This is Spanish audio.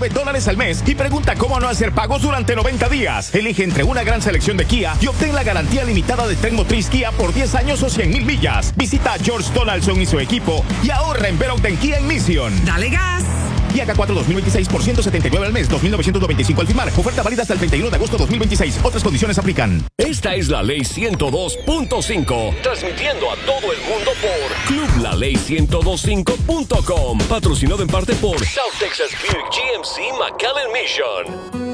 $9 al mes y pregunta cómo no hacer pagos durante 90 días. Elige entre una gran selección de Kia y obtén la garantía limitada de tren motriz Kia por 10 años o 100,000 millas. Visita a George Donaldson y su equipo y ahorra en ver Ogden Kia en Mission. ¡Dale gas! Kia K4 2026 por $179 al mes, $2,995 al firmar. Oferta válida hasta el 31 de agosto 2026. Otras condiciones aplican. Esta es la Ley 102.5, transmitiendo a todo el mundo por clublaley1025.com, patrocinado en parte por South Texas Buick GMC McAllen Mission.